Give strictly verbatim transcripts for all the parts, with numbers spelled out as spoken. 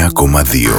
εννιά κόμμα δύο.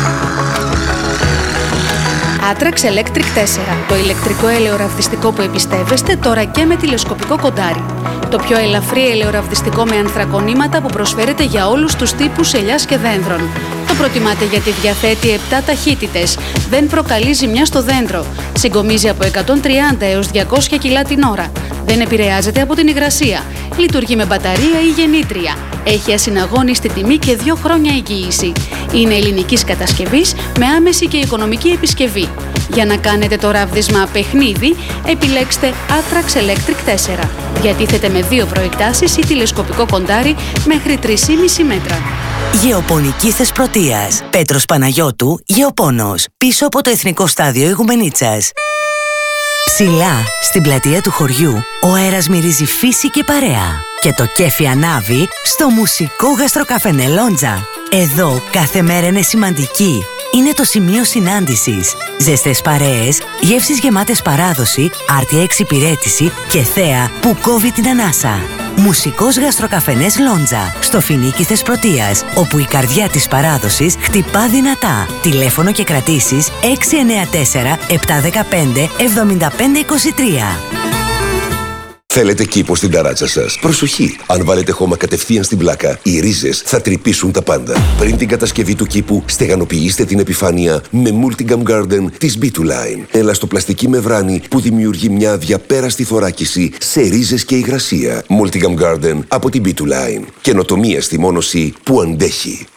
Atrax Electric τέσσερα, το ηλεκτρικό ελαιοραβδιστικό που εμπιστεύεστε τώρα και με τηλεσκοπικό κοντάρι. Το πιο ελαφρύ ελαιοραβδιστικό με ανθρακονήματα που προσφέρεται για όλους τους τύπους ελιάς και δένδρων. Το προτιμάτε γιατί διαθέτει επτά ταχύτητες, δεν προκαλεί ζημιά στο δέντρο, συγκομίζει από εκατόν τριάντα έως διακόσια κιλά την ώρα, δεν επηρεάζεται από την υγρασία, λειτουργεί με μπαταρία ή γεννήτρια, έχει ασυναγώνιστη τιμή και δύο χρόνια εγγύηση. Είναι ελληνικής κατασκευής με άμεση και οικονομική επισκευή. Για να κάνετε το ράβδισμα παιχνίδι, επιλέξτε Atrax Electric τέσσερα. Διατίθεται με δύο προεκτάσεις ή τηλεσκοπικό κοντάρι μέχρι τρία κόμμα πέντε μέτρα. Γεωπονική Θεσπρωτείας. Πέτρος Παναγιώτου, Γεωπόνος. Πίσω από το Εθνικό Στάδιο Ηγουμενίτσας. Ψηλά, στην πλατεία του χωριού, ο αέρας μυρίζει φύση και παρέα. Και το κέφι ανάβει στο μουσικό γαστροκαφενέ Λόντζα. Εδώ κάθε μέρα είναι σημαντική. Είναι το σημείο συνάντησης. Ζεστές παρέες, γεύσεις γεμάτες παράδοση, άρτια εξυπηρέτηση και θέα που κόβει την ανάσα. Μουσικός γαστροκαφενές Λόντζα, στο Φοινίκι Θεσπρωτείας, όπου η καρδιά της παράδοσης χτυπά δυνατά. Τηλέφωνο και κρατήσεις έξι εννιά τέσσερα επτά ένα πέντε εβδομήντα πέντε είκοσι τρία. Θέλετε κήπο στην ταράτσα σας? Προσοχή! Αν βάλετε χώμα κατευθείαν στην πλάκα, οι ρίζες θα τρυπήσουν τα πάντα. Πριν την κατασκευή του κήπου, στεγανοποιήστε την επιφάνεια με Multigam Garden της μπι δύο Line. Ελαστοπλαστική μεμβράνη που δημιουργεί μια αδιαπέραστη θωράκιση σε ρίζες και υγρασία. Multigam Garden από την μπι δύο Line. Καινοτομία στη μόνωση που αντέχει.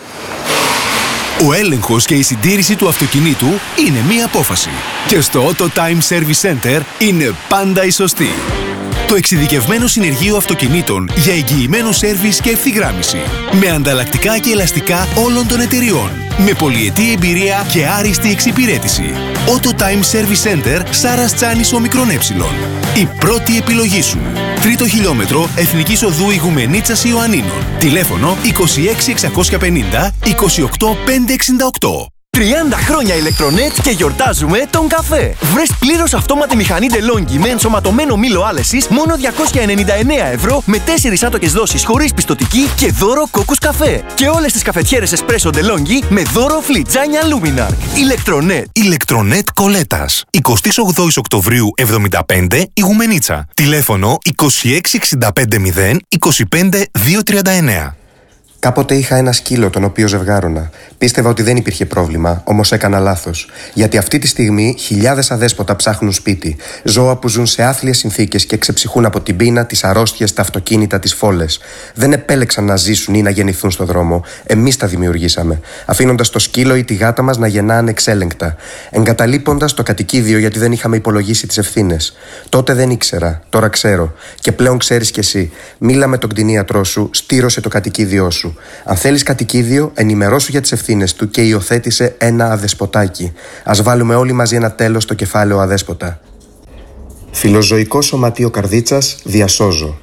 Ο έλεγχος και η συντήρηση του αυτοκινήτου είναι μία απόφαση. Και στο Auto Time Service Center είναι πάντα η σωστή. Το εξειδικευμένο συνεργείο αυτοκινήτων για εγγυημένο σέρβις και ευθυγράμμιση. Με ανταλλακτικά και ελαστικά όλων των εταιριών. Με πολυετή εμπειρία και άριστη εξυπηρέτηση. Auto Time Service Center Σάρας Τσάνης Ομικρόν Έψιλον. Η πρώτη επιλογή σου. Τρίτο χιλιόμετρο Εθνικής Οδού Ηγουμενίτσας Ιωαννίνων. Τηλέφωνο είκοσι έξι εξακόσια πενήντα είκοσι οκτώ πεντακόσια εξήντα οκτώ. τριάντα χρόνια Electronet και γιορτάζουμε τον καφέ. Βρες πλήρως αυτόματη μηχανή DeLonghi με ενσωματωμένο μήλο άλεσης μόνο διακόσια ενενήντα εννέα ευρώ με τέσσερις άτοκες δόσεις χωρίς πιστωτική και δώρο κόκκους καφέ. Και όλες τις καφετιέρες Espresso DeLonghi με δώρο φλιτζάνια Luminar. Electronet. Electronet Κολέτας. εικοστή όγδοη Οκτωβρίου εβδομήντα πέντε Ηγουμενίτσα. Τηλέφωνο είκοσι έξι εξήντα πέντε μηδέν είκοσι πέντε διακόσια τριάντα εννέα. Κάποτε είχα ένα σκύλο τον οποίο ζευγάρωνα. Πίστευα ότι δεν υπήρχε πρόβλημα, όμως έκανα λάθος. Γιατί αυτή τη στιγμή χιλιάδες αδέσποτα ψάχνουν σπίτι. Ζώα που ζουν σε άθλιες συνθήκες και ξεψυχούν από την πείνα, τις αρρώστιες, τα αυτοκίνητα, τις φόλες. Δεν επέλεξαν να ζήσουν ή να γεννηθούν στον δρόμο. Εμείς τα δημιουργήσαμε. Αφήνοντας το σκύλο ή τη γάτα μας να γεννά ανεξέλεγκτα. Εγκαταλείποντας το κατοικίδιο γιατί δεν είχαμε υπολογίσει τις ευθύνες. Τότε δεν ήξερα, τώρα ξέρω. Και πλέον ξέρεις κι εσύ. Μίλα με τον κτηνίατρό σου, στήρωσε το κατοικίδιό σου. Αν θέλεις κατοικίδιο, ενημερώσου για τις ευθύνες του και υιοθέτησε ένα αδεσποτάκι. Ας βάλουμε όλοι μαζί ένα τέλος στο κεφάλαιο αδέσποτα. Φιλοζωικό Σωματείο Καρδίτσας, διασώζω.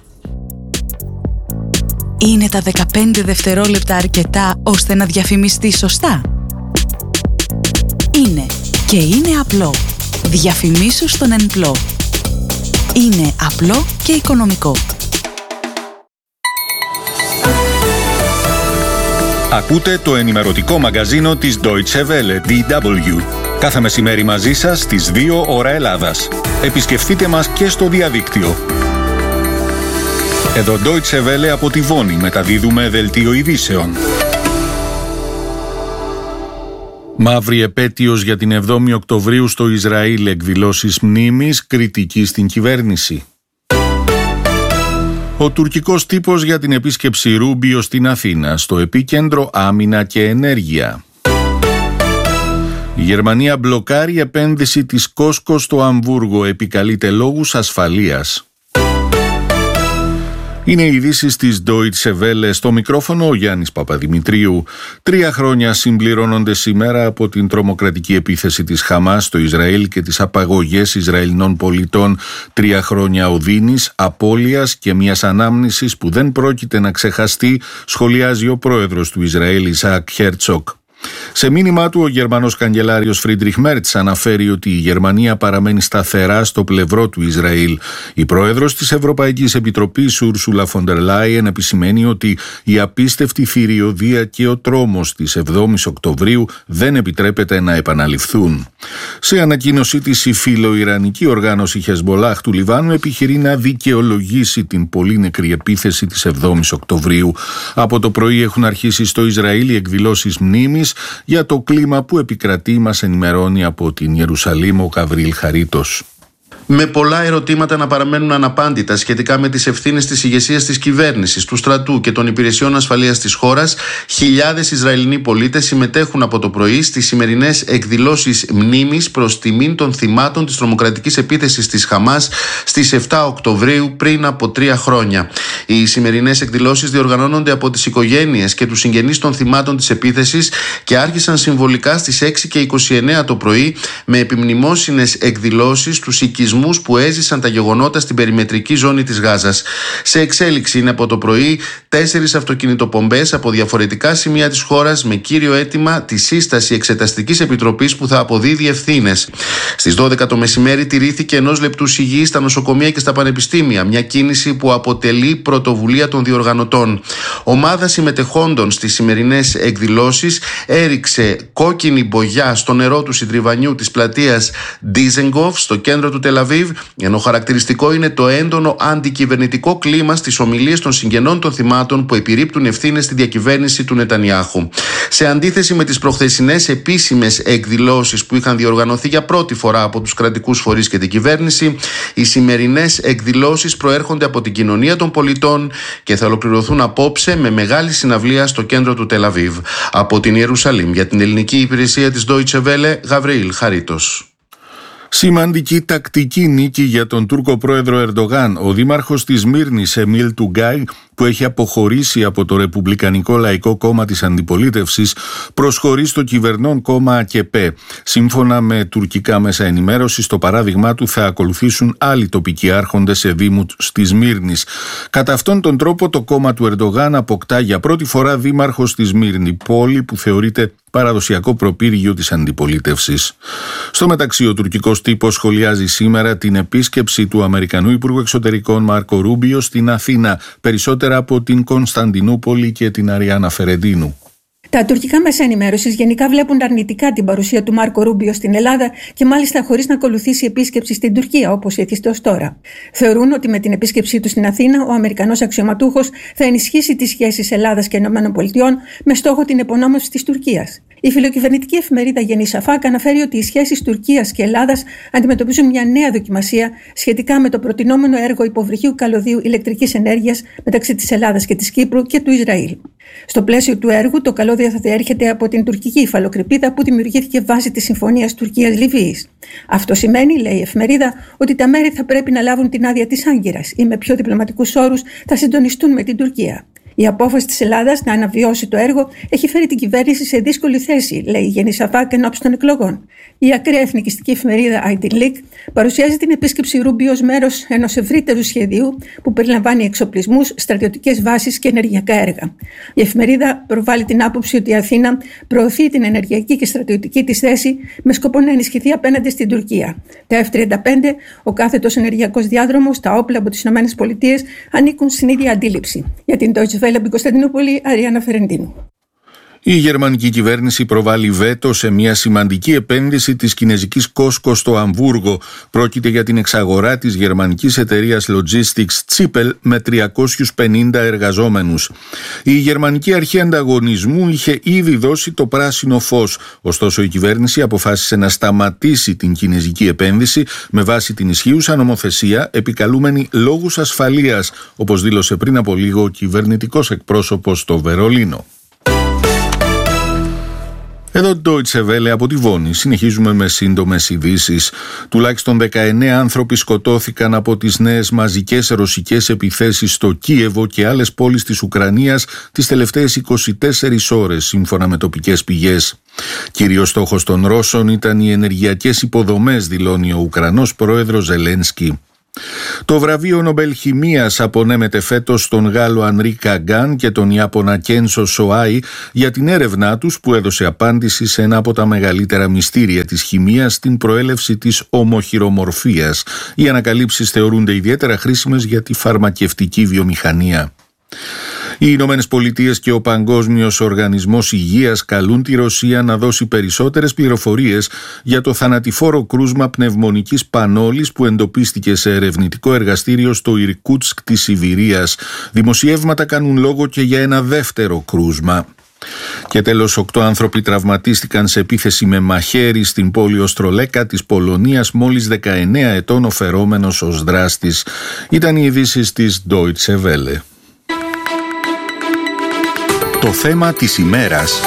Είναι τα δεκαπέντε δευτερόλεπτα αρκετά ώστε να διαφημιστεί σωστά? Είναι και είναι απλό. Διαφημίσου στον Ενπλό. Είναι απλό και οικονομικό. Ακούτε το ενημερωτικό μαγκαζίνο της Deutsche Welle, ντι ντάμπλιου. Κάθε μεσημέρι μαζί σας στις δύο ώρα Ελλάδας. Επισκεφτείτε μας και στο διαδίκτυο. Εδώ Deutsche Welle από τη Βόνη μεταδίδουμε δελτίο ειδήσεων. Μαύρη επέτειος για την εβδόμη Οκτωβρίου στο Ισραήλ, εκδηλώσεις μνήμης, κριτική στην κυβέρνηση. Ο τουρκικός τύπος για την επίσκεψη Ρούμπιο στην Αθήνα, στο επίκεντρο άμυνα και ενέργεια. Η Γερμανία μπλοκάρει επένδυση της Κόσκο στο Αμβούργο, επικαλείται λόγους ασφαλείας. Είναι οι ειδήσεις της Deutsche Welle, στο μικρόφωνο ο Γιάννης Παπαδημητρίου. Τρία χρόνια συμπληρώνονται σήμερα από την τρομοκρατική επίθεση της Χαμάς στο Ισραήλ και τις απαγωγές Ισραηλινών πολιτών. Τρία χρόνια οδύνης, απώλειας και μιας ανάμνησης που δεν πρόκειται να ξεχαστεί, σχολιάζει ο πρόεδρος του Ισραήλ, Ισαάκ Χέρτσοκ. Σε μήνυμά του, ο Γερμανός καγκελάριος Φρίντριχ Μέρτς αναφέρει ότι η Γερμανία παραμένει σταθερά στο πλευρό του Ισραήλ. Η πρόεδρος της Ευρωπαϊκής Επιτροπής, Ούρσουλα φον ντερ Λάιεν, επισημαίνει ότι η απίστευτη θηριωδία και ο τρόμος της εβδόμης Οκτωβρίου δεν επιτρέπεται να επαναληφθούν. Σε ανακοίνωσή της, η φιλοϊρανική οργάνωση Χεσμολάχ του Λιβάνου επιχειρεί να δικαιολογήσει την πολύ νεκρή επίθεση της εβδόμης Οκτωβρίου. Από το πρωί έχουν αρχίσει στο Ισραήλ οι εκδηλώσεις μνήμης για το κλίμα που επικρατεί, μας ενημερώνει από την Ιερουσαλήμ ο Γαβρίλ Χαρίτος. Με πολλά ερωτήματα να παραμένουν αναπάντητα σχετικά με τις ευθύνες της ηγεσίας της κυβέρνησης, του στρατού και των υπηρεσιών ασφαλείας της χώρας, χιλιάδες Ισραηλινοί πολίτες συμμετέχουν από το πρωί στις σημερινές εκδηλώσεις μνήμης προς τιμήν των θυμάτων της τρομοκρατικής επίθεσης της Χαμάς στις επτά Οκτωβρίου πριν από τρία χρόνια. Οι σημερινές εκδηλώσεις διοργανώνονται από τις οικογένειες και τους συγγενείς των θυμάτων της επίθεσης και άρχισαν συμβολικά στις έξι και είκοσι εννέα το πρωί με επιμνημόσυνες εκδηλώσεις τους οικισμούς που έζησαν τα γεγονότα στην περιμετρική ζώνη της Γάζας. Σε εξέλιξη είναι από το πρωί τέσσερις αυτοκινητοπομπές από διαφορετικά σημεία της χώρας με κύριο αίτημα τη σύσταση εξεταστικής επιτροπής που θα αποδίδει ευθύνες. Στις δώδεκα το μεσημέρι τηρήθηκε ενός λεπτού σιγή στα νοσοκομεία και στα πανεπιστήμια, μια κίνηση που αποτελεί πρωτοβουλία των διοργανωτών. Ομάδα συμμετεχόντων στις σημερινές εκδηλώσεις έριξε κόκκινη μπογιά στο νερό του συντριβανιού της πλατείας Ντίζενγκοφ στο κέντρο του Τελαβίβ, ενώ χαρακτηριστικό είναι το έντονο αντικυβερνητικό κλίμα στις ομιλίες των συγγενών των θυμάτων που επιρρύπτουν ευθύνες στη διακυβέρνηση του Νετανιάχου. Σε αντίθεση με τις προχθεσινές επίσημες εκδηλώσεις που είχαν διοργανωθεί για πρώτη φορά από τους κρατικούς φορείς και την κυβέρνηση, οι σημερινές εκδηλώσεις προέρχονται από την κοινωνία των πολιτών και θα ολοκληρωθούν απόψε με μεγάλη συναυλία στο κέντρο του Τελαβίβ. Από την Ιερουσαλήμ για την ελληνική υπηρεσία της Deutsche Welle, Γαβρίλ Χαρίτος. Σημαντική τακτική νίκη για τον Τούρκο πρόεδρο Ερντογάν. Ο δήμαρχος της Μύρνης, Εμίλ Τουγκάι, που έχει αποχωρήσει από το Ρεπουμπλικανικό Λαϊκό Κόμμα της Αντιπολίτευσης, προσχωρεί στο κυβερνών κόμμα ΑΚΕΠΕ. Σύμφωνα με τουρκικά μέσα ενημέρωσης, το παράδειγμά του θα ακολουθήσουν άλλοι τοπικοί άρχοντες σε δήμους της Μύρνης. Κατά αυτόν τον τρόπο, το κόμμα του Ερντογάν αποκτά για πρώτη φορά δήμαρχο στη Σμύρνη, πόλη που θεωρείται παραδοσιακό προπύργιο της αντιπολίτευσης. Στο μεταξύ, ο τουρκικός τύπος σχολιάζει σήμερα την επίσκεψη του Αμερικανού Υπουργού Εξωτερικών Μάρκο Ρούμπιο στην Αθήνα, περισσότερα από την Κωνσταντινούπολη και την Αριάννα Φερεντίνου. Τα τουρκικά μέσα ενημέρωσης γενικά βλέπουν αρνητικά την παρουσία του Μάρκο Ρούμπιο στην Ελλάδα και μάλιστα χωρίς να ακολουθήσει επίσκεψη στην Τουρκία, όπως ήθιστε ως τώρα. Θεωρούν ότι με την επίσκεψή του στην Αθήνα, ο Αμερικανός αξιωματούχος θα ενισχύσει τις σχέσεις Ελλάδας και ΗΠΑ με στόχο την επωνόμευση της Τουρκίας. Η φιλοκυβερνητική εφημερίδα Γέννη Σαφάκ αναφέρει ότι οι σχέσεις Τουρκίας και Ελλάδας αντιμετωπίζουν μια νέα δοκιμασία σχετικά με το προτινόμενο έργο υποβρυχίου καλωδίου ηλεκτρικής ενέργειας μεταξύ της Ελλάδας και της Κύπρου και του Ισραήλ. Στο πλαίσιο του έργου, το καλώδιο θα διέρχεται από την τουρκική υφαλοκρηπίδα που δημιουργήθηκε βάσει της Συμφωνίας Τουρκίας-Λιβύης. Αυτό σημαίνει, λέει η εφημερίδα, ότι τα μέρη θα πρέπει να λάβουν την άδεια της Άγκυρας ή με πιο διπλωματικούς όρους θα συντονιστούν με την Τουρκία. Η απόφαση της Ελλάδας να αναβιώσει το έργο έχει φέρει την κυβέρνηση σε δύσκολη θέση, λέει η Γέννη Σαφάκ ενώπιση των εκλογών. Η ακραία εθνικιστική εφημερίδα άι ντι Leak παρουσιάζει την επίσκεψη Ρούμπιο ως μέρος ενός ευρύτερου σχεδίου που περιλαμβάνει εξοπλισμούς, στρατιωτικές βάσεις και ενεργειακά έργα. Η εφημερίδα προβάλλει την άποψη ότι η Αθήνα προωθεί την ενεργειακή και στρατιωτική της θέση με σκοπό να ενισχυθεί απέναντι στην Τουρκία. Τα εφ τριάντα πέντε, ο κάθετος ενεργειακός διάδρομος, τα όπλα από τις ΗΠΑ ανήκουν στην ίδια αντίληψη. Για την Deutsche Welle από την Κωνσταντινούπολη, Αριάννα Φερεντίνου. Η γερμανική κυβέρνηση προβάλλει βέτο σε μια σημαντική επένδυση της κινεζικής Κόσκο στο Αμβούργο. Πρόκειται για την εξαγορά της γερμανικής εταιρείας Logistics Zippel με τριακόσιους πενήντα εργαζόμενους. Η γερμανική αρχή ανταγωνισμού είχε ήδη δώσει το πράσινο φως. Ωστόσο, η κυβέρνηση αποφάσισε να σταματήσει την κινεζική επένδυση με βάση την ισχύουσα νομοθεσία, επικαλούμενη λόγους ασφαλείας, όπως δήλωσε πριν από λίγο ο κυβερνητικός εκπρόσωπος στο Βερολίνο. Εδώ Deutsche Welle από τη Βόνη. Συνεχίζουμε με σύντομες ειδήσεις. Τουλάχιστον δεκαεννέα άνθρωποι σκοτώθηκαν από τις νέες μαζικές ρωσικές επιθέσεις στο Κίεβο και άλλες πόλεις της Ουκρανίας τις τελευταίες είκοσι τέσσερις ώρες, σύμφωνα με τοπικές πηγές. Κύριος στόχος των Ρώσων ήταν οι ενεργειακές υποδομές, δηλώνει ο Ουκρανός πρόεδρος Ζελένσκι. Το βραβείο Νομπέλ Χημείας απονέμεται φέτος στον Γάλλο Ανρί Καγκάν και τον Ιάπωνα Κένσο Σοάι για την έρευνά τους που έδωσε απάντηση σε ένα από τα μεγαλύτερα μυστήρια της χημείας, στην προέλευση της ομοχειρομορφίας. Οι ανακαλύψεις θεωρούνται ιδιαίτερα χρήσιμες για τη φαρμακευτική βιομηχανία. Οι Ηνωμένες Πολιτείες και ο Παγκόσμιος Οργανισμός Υγείας καλούν τη Ρωσία να δώσει περισσότερες πληροφορίες για το θανατηφόρο κρούσμα πνευμονικής πανόλης που εντοπίστηκε σε ερευνητικό εργαστήριο στο Ιρκούτσκ της Σιβηρίας. Δημοσιεύματα κάνουν λόγο και για ένα δεύτερο κρούσμα. Και τέλος, οκτώ άνθρωποι τραυματίστηκαν σε επίθεση με μαχαίρι στην πόλη Οστρολέκα της Πολωνίας, μόλις δεκαεννέα ετών ο φερόμενος ως δράστης. Ήταν οι ειδήσεις της Deutsche Welle. Το θέμα της ημέρας.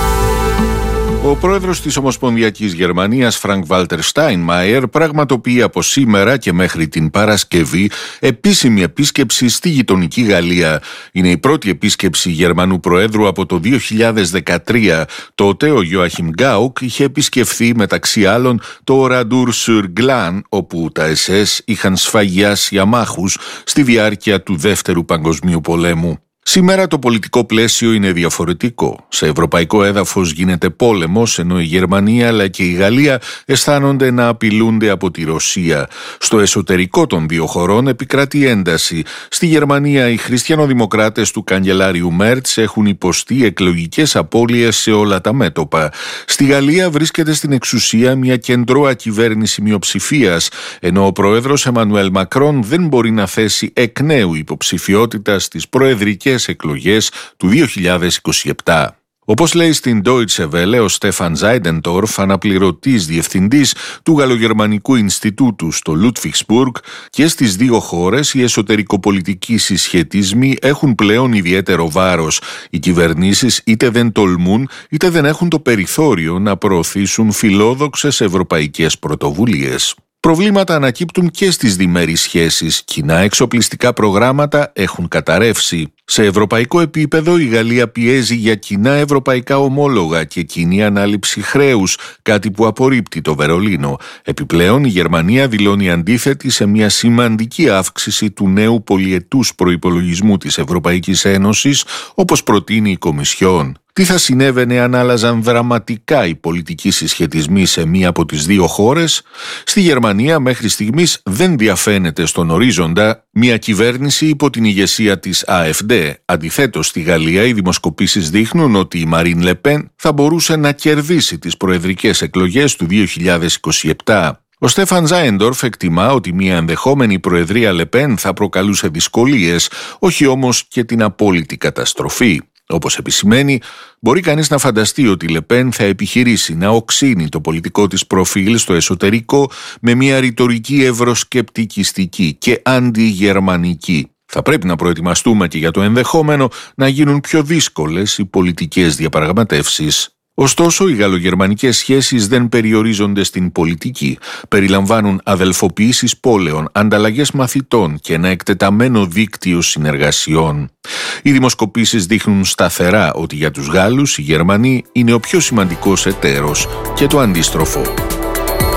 Ο πρόεδρος της Ομοσπονδιακής Γερμανίας, Φρανκ Βάλτερ Στάινμαϊερ, πραγματοποιεί από σήμερα και μέχρι την Παρασκευή επίσημη επίσκεψη στη γειτονική Γαλλία. Είναι η πρώτη επίσκεψη Γερμανού Προέδρου από το δύο χιλιάδες δεκατρία. Τότε ο Γιόαχιμ Γκάουκ είχε επισκεφθεί μεταξύ άλλων το Oradour-sur-Glane, όπου τα ες ες είχαν σφαγιάσει αμάχους στη διάρκεια του Δεύτερου Παγκοσμίου Πολέμου. Σήμερα το πολιτικό πλαίσιο είναι διαφορετικό. Σε ευρωπαϊκό έδαφος γίνεται πόλεμος, ενώ η Γερμανία αλλά και η Γαλλία αισθάνονται να απειλούνται από τη Ρωσία. Στο εσωτερικό των δύο χωρών επικρατεί ένταση. Στη Γερμανία οι χριστιανοδημοκράτες του καγκελάριου Μέρτς έχουν υποστεί εκλογικές απώλειες σε όλα τα μέτωπα. Στη Γαλλία βρίσκεται στην εξουσία μια κεντρώα κυβέρνηση μειοψηφίας, ενώ ο πρόεδρος Εμμανουέλ Μακρόν δεν μπορεί να θέσει εκ νέου υποψηφιότητα στις προεδρικές εκλογές του δύο χιλιάδες είκοσι επτά. Όπως λέει στην Deutsche Welle ο Στέφαν Ζάιντεντορφ, αναπληρωτής διευθυντής του Γαλλογερμανικού Ινστιτούτου στο Λούτβιξμπουργκ, και στις δύο χώρες οι εσωτερικοπολιτικοί συσχετισμοί έχουν πλέον ιδιαίτερο βάρος. Οι κυβερνήσεις είτε δεν τολμούν είτε δεν έχουν το περιθώριο να προωθήσουν φιλόδοξες ευρωπαϊκές πρωτοβουλίες. Προβλήματα ανακύπτουν και στις διμερείς σχέσεις. Κοινά εξοπλιστικά προγράμματα έχουν καταρρεύσει. Σε ευρωπαϊκό επίπεδο η Γαλλία πιέζει για κοινά ευρωπαϊκά ομόλογα και κοινή ανάληψη χρέους, κάτι που απορρίπτει το Βερολίνο. Επιπλέον η Γερμανία δηλώνει αντίθετη σε μια σημαντική αύξηση του νέου πολυετούς προϋπολογισμού της Ευρωπαϊκής Ένωσης, όπως προτείνει η Κομισιόν. Τι θα συνέβαινε αν άλλαζαν δραματικά οι πολιτικοί συσχετισμοί σε μία από τις δύο χώρες? Στη Γερμανία μέχρι στιγμής δεν διαφαίνεται στον ορίζοντα μια κυβέρνηση υπό την ηγεσία της έι εφ ντι. Αντιθέτως, στη Γαλλία οι δημοσκοπήσεις δείχνουν ότι η Μαρίν Λεπέν θα μπορούσε να κερδίσει τις προεδρικές εκλογές του δύο χιλιάδες είκοσι επτά. Ο Στέφαν Ζάιντορφ εκτιμά ότι μια ενδεχόμενη προεδρία Λεπέν θα προκαλούσε δυσκολίες, όχι όμως και την απόλυτη καταστροφή. Όπως επισημαίνει, μπορεί κανείς να φανταστεί ότι η Λεπέν θα επιχειρήσει να οξύνει το πολιτικό της προφίλ στο εσωτερικό με μια ρητορική ευρωσκεπτικιστική και αντιγερμανική. Θα πρέπει να προετοιμαστούμε και για το ενδεχόμενο να γίνουν πιο δύσκολες οι πολιτικές διαπραγματεύσεις. Ωστόσο, οι γαλλογερμανικές σχέσεις δεν περιορίζονται στην πολιτική. Περιλαμβάνουν αδελφοποιήσεις πόλεων, ανταλλαγές μαθητών και ένα εκτεταμένο δίκτυο συνεργασιών. Οι δημοσκοπήσεις δείχνουν σταθερά ότι για τους Γάλλους οι Γερμανοί είναι ο πιο σημαντικός εταίρος και το αντίστροφο.